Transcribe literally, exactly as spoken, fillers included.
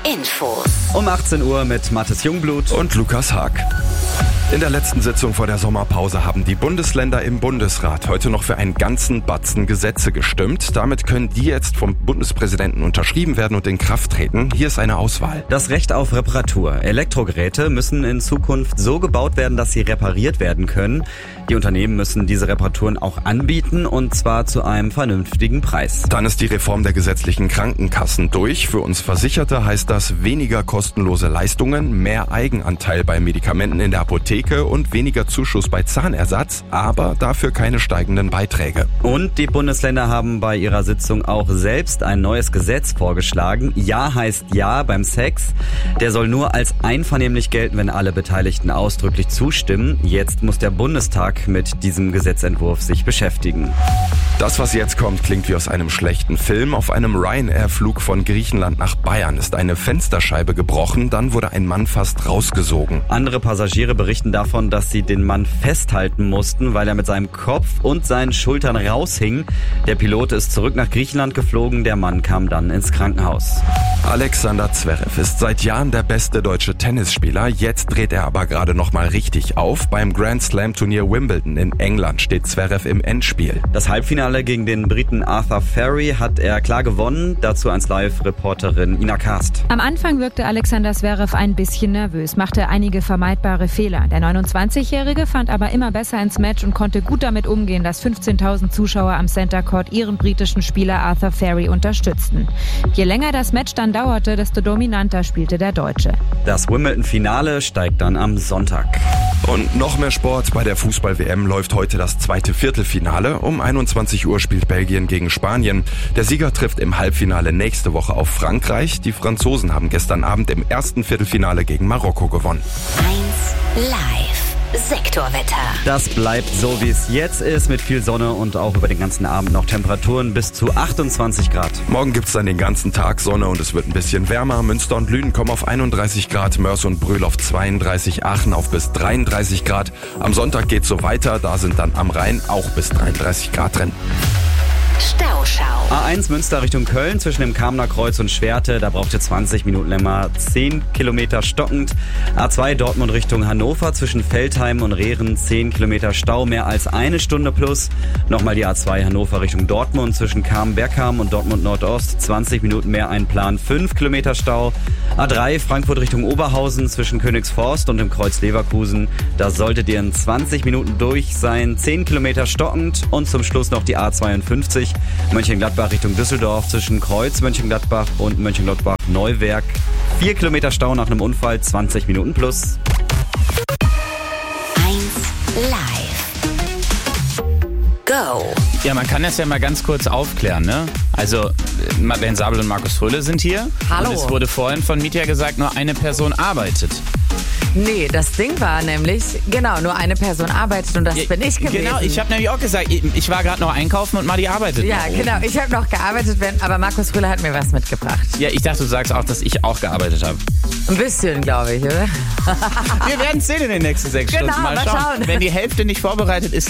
Infos. Um achtzehn Uhr mit Mathis Jungblut und Lukas Haag. In der letzten Sitzung vor der Sommerpause haben die Bundesländer im Bundesrat heute noch für einen ganzen Batzen Gesetze gestimmt. Damit können die jetzt vom Bundespräsidenten unterschrieben werden und in Kraft treten. Hier ist eine Auswahl. Das Recht auf Reparatur. Elektrogeräte müssen in Zukunft so gebaut werden, dass sie repariert werden können. Die Unternehmen müssen diese Reparaturen auch anbieten, und zwar zu einem vernünftigen Preis. Dann ist die Reform der gesetzlichen Krankenkassen durch. Für uns Versicherte heißt das weniger kostenlose Leistungen, mehr Eigenanteil bei Medikamenten in der Apotheke und weniger Zuschuss bei Zahnersatz, aber dafür keine steigenden Beiträge. Und die Bundesländer haben bei ihrer Sitzung auch selbst ein neues Gesetz vorgeschlagen. Ja heißt Ja beim Sex. Der soll nur als einvernehmlich gelten, wenn alle Beteiligten ausdrücklich zustimmen. Jetzt muss der Bundestag mit diesem Gesetzentwurf sich beschäftigen. Das, was jetzt kommt, klingt wie aus einem schlechten Film. Auf einem Ryanair-Flug von Griechenland nach Bayern ist eine Fensterscheibe gebrochen, dann wurde ein Mann fast rausgesogen. Andere Passagiere berichten davon, dass sie den Mann festhalten mussten, weil er mit seinem Kopf und seinen Schultern raushing. Der Pilot ist zurück nach Griechenland geflogen, der Mann kam dann ins Krankenhaus. Alexander Zverev ist seit Jahren der beste deutsche Tennisspieler. Jetzt dreht er aber gerade noch mal richtig auf. Beim Grand Slam Turnier Wimbledon in England steht Zverev im Endspiel. Das Halbfinale gegen den Briten Arthur Ferry hat er klar gewonnen. Dazu eins Live-Reporterin Ina Karst. Am Anfang wirkte Alexander Zverev ein bisschen nervös, machte einige vermeidbare Fehler. Der neunundzwanzigjährige fand aber immer besser ins Match und konnte gut damit umgehen, dass fünfzehntausend Zuschauer am Center Court ihren britischen Spieler Arthur Ferry unterstützten. Je länger das Match dann dauerte, desto dominanter spielte der Deutsche. Das Wimbledon-Finale steigt dann am Sonntag. Und noch mehr Sport. Bei der Fußball-W M läuft heute das zweite Viertelfinale. Um einundzwanzig Uhr spielt Belgien gegen Spanien. Der Sieger trifft im Halbfinale nächste Woche auf Frankreich. Die Franzosen haben gestern Abend im ersten Viertelfinale gegen Marokko gewonnen. eins Live. Sektorwetter. Das bleibt so, wie es jetzt ist, mit viel Sonne und auch über den ganzen Abend noch Temperaturen bis zu achtundzwanzig Grad. Morgen gibt's dann den ganzen Tag Sonne und es wird ein bisschen wärmer. Münster und Lünen kommen auf einunddreißig Grad, Mörs und Brühl auf zweiunddreißig, Aachen auf bis dreiunddreißig Grad. Am Sonntag geht's so weiter, da sind dann am Rhein auch bis dreiunddreißig Grad drin. Stauschau. A eins Münster Richtung Köln zwischen dem Kamener Kreuz und Schwerte, da braucht ihr zwanzig Minuten länger, zehn Kilometer stockend. A zwei Dortmund Richtung Hannover zwischen Veltheim und Rehren, zehn Kilometer Stau, mehr als eine Stunde plus. Nochmal die A zwei Hannover Richtung Dortmund zwischen Kamen-Bergham und Dortmund Nordost, zwanzig Minuten mehr einplan, fünf Kilometer Stau. A drei Frankfurt Richtung Oberhausen zwischen Königsforst und dem Kreuz Leverkusen, da solltet ihr in zwanzig Minuten durch sein, zehn Kilometer stockend. Und zum Schluss noch die A zweiundfünfzig Mönchengladbach Richtung Düsseldorf zwischen Kreuz Mönchengladbach und Mönchengladbach-Neuwerk. Vier Kilometer Stau nach einem Unfall, zwanzig Minuten plus. eins Live. Go. Ja, man kann das ja mal ganz kurz aufklären, ne? Also, Ben Sabel und Markus Fröhle sind hier. Hallo. Und es wurde vorhin von Mietja gesagt, nur eine Person arbeitet. Nee, das Ding war nämlich, genau, nur eine Person arbeitet und das Ja, bin ich gewesen. Genau, ich habe nämlich auch gesagt, ich, ich war gerade noch einkaufen und Madi arbeitet Ja, noch. genau, ich habe noch gearbeitet, wenn, aber Markus Fröhle hat mir was mitgebracht. Ja, ich dachte, du sagst auch, dass ich auch gearbeitet habe. Ein bisschen, glaube ich, oder? Wir werden sehen in den nächsten sechs Genau, Stunden. Mal mal schauen. schauen. Wenn die Hälfte nicht vorbereitet ist,